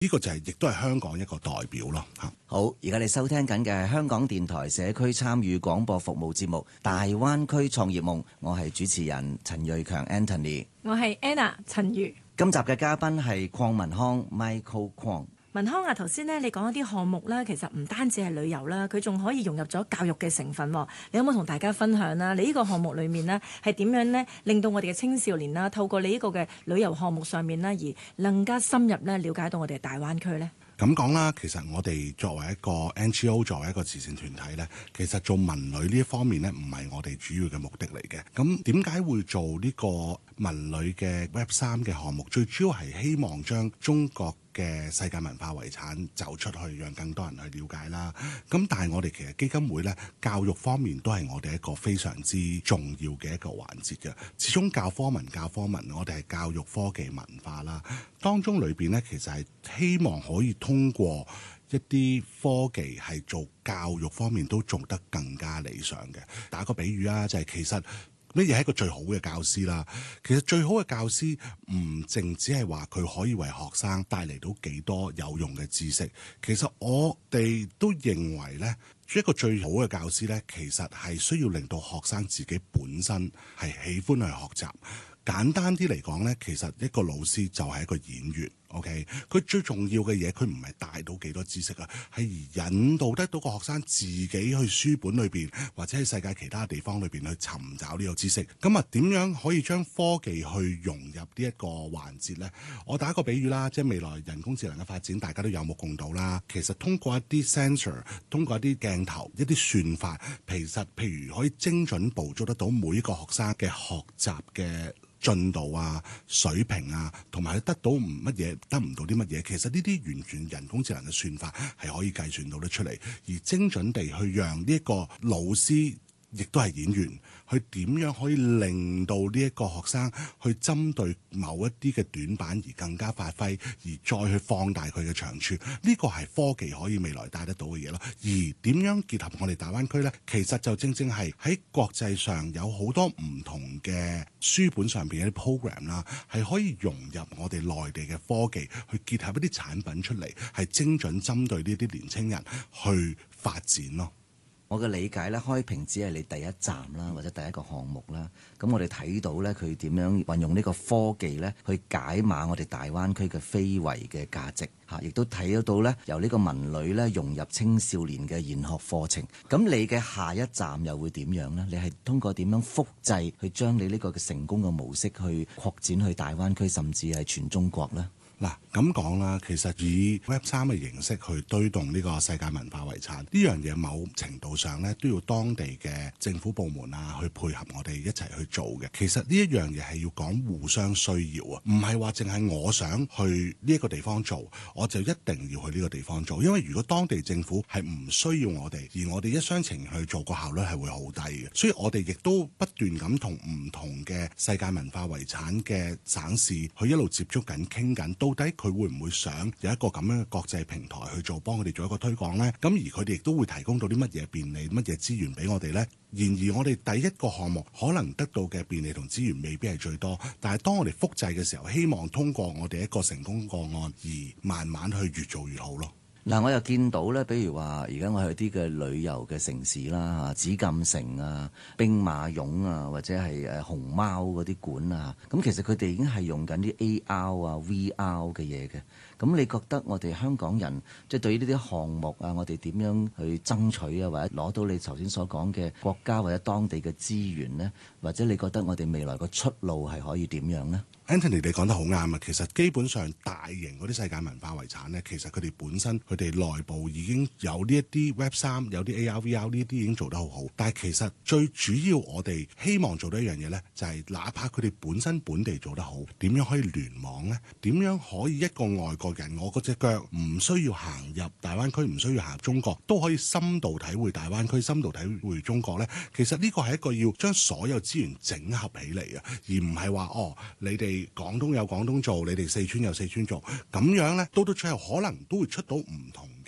呢個就亦都係香港一個代表咯嚇。 好，而家你收聽緊嘅係香港電台社區參與廣播服務節目《大灣區創業夢》，我係主持人陳瑞強 Anthony， 我係 Anna 陳如。 今集嘅嘉賓係鄺文康 Michael Kwong。 文康啊，頭先咧你講一啲項目啦，其實唔單止係旅遊啦，佢仲可以融入咗教育嘅成分。你有冇同大家分享啦？你呢個項目裏面呢，係點樣呢？令到我哋嘅青少年啦，透過你呢個嘅旅遊項目上面呢，而更加深入咧了解到我哋嘅大灣區呢？ 咁講啦，其實我哋作為一個 NGO， 作為一個慈善團體呢，其實做文旅呢一方面呢，唔係我哋主要嘅目的嚟嘅。咁點解會做呢個文旅嘅 Web3 嘅項目？最主要係希望將中國嘅世界文化遺產走出去，讓更多人去了解啦。咁但係我哋其實基金會呢，教育方面都係我哋一個非常之重要嘅一個環節嘅。始終教科文，我哋係教育科技文化啦。當中裏邊呢，其實係希望可以通過一啲科技係做教育方面都做得更加理想嘅。打個比喻啊，就係其實乜嘢係一個最好嘅教師啦？其實最好嘅教師唔淨只係話佢可以為學生帶嚟到幾多有用嘅知識。其實我哋都認為呢，一個最好嘅教師呢，其實係需要令到學生自己本身係喜歡去學習。簡單啲嚟講呢，其實一個老師就係一個演員。OK， 佢最重要嘅嘢，佢唔係帶到幾多知識啊，係引導得到個學生自己去書本裏邊或者喺世界其他地方裏邊去尋找呢個知識。咁啊，點樣可以將科技去融入呢一個環節呢？我打一個比喻啦，即係未來人工智能嘅發展，大家都有目共睹啦。其實通過一啲 sensor， 通過一啲鏡頭，一啲算法，譬如可以精準捕捉得到每一個學生嘅學習嘅進度啊、水平啊，同埋得到乜嘢，得唔到啲乜嘢，其實呢啲完全人工智能嘅算法係可以計算到得出嚟，而精準地去讓呢一個老師亦都係演員，去點樣可以令到呢一個學生去針對某一啲嘅短板而更加發揮，而再去放大佢嘅長處。呢個係科技可以未來帶得到嘅嘢咯。而點樣結合我哋大灣區呢？其實就正正係喺國際上有好多唔同嘅書本上邊嘅啲 program 啦，係可以融入我哋內地嘅科技，去結合一啲產品出嚟，係精準針對呢啲年青人去發展咯。 我嘅理解咧，開平只係你第一站啦，或者第一個項目啦。咁我哋睇到咧，佢點樣運用呢個科技咧，去解碼我哋大灣區嘅非遺嘅價值嚇，亦都睇得到咧，由呢個文旅咧融入青少年嘅研學課程。咁你嘅下一站又會點樣呢？你係通過點樣複製去將你呢個嘅成功嘅模式去擴展去大灣區，甚至係全中國呢？ 嗱，咁講啦，其實以 Web3 嘅形式去推動呢個世界文化遺產呢樣嘢，某程度上咧都要當地嘅政府部門啊去配合我哋一齊去做嘅。其實呢一樣嘢係要講互相需要啊，唔係話淨係我想去呢一個地方做，我就一定要去呢個地方做。因為如果當地政府係唔需要我哋，而我哋一廂情去做，個效率係會好低嘅。所以我哋亦都不斷咁同唔同嘅世界文化遺產嘅省市去一路接觸緊、傾緊，到底佢會唔會想有一個咁樣嘅國際平台去做，幫佢哋做一個推廣呢？咁而佢哋亦都會提供到啲乜嘢便利、乜嘢資源俾我哋呢？然而我哋第一個項目可能得到嘅便利同資源未必係最多，但係當我哋複製嘅時候，希望通過我哋一個成功個案而慢慢去越做越好咯。 嗱，我又見到咧，比如話，而家我去啲嘅旅遊嘅城市啦，嚇，紫禁城啊、兵馬俑啊，或者係熊貓嗰啲館啊，咁其實佢哋已經係用緊啲 AR 啊、VR 嘅嘢嘅。咁你覺得我哋香港人即係對於呢啲項目啊，我哋點樣去爭取啊，或者攞到你頭先所講嘅國家或者當地嘅資源呢？或者你覺得我哋未來個出路係可以點樣呢？ Anthony， 你講得好啱啊！其實基本上大型嗰啲世界文化遺產呢，其實佢哋本身佢哋內部已經有呢一啲 Web3，有啲 AR、VR 呢啲已經做得好好。但係其實最主要我哋希望做到一樣嘢呢，就係哪怕佢哋本身本地做得好，點樣可以聯網呢？點樣可以一個外國人，我嗰隻腳唔需要行入大灣區，唔需要行入中國，都可以深度體會大灣區、深度體會中國呢？其實呢個係一個要將所有資源整合起嚟啊，而唔係話你哋廣東有廣東做，你哋四川有四川做，咁樣呢，到最後可能都會出到唔同嘅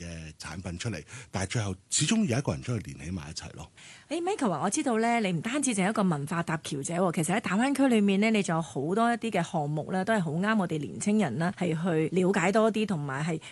產品出嚟，但係最後始終有一個人將佢連起埋一齊咯。 Michael 話我知道咧，你唔單止淨係一個文化搭橋者喎，其實喺大灣區裏面呢，你仲有好多一啲嘅項目咧，都係好啱我哋年青人啦，係去了解多啲，同埋係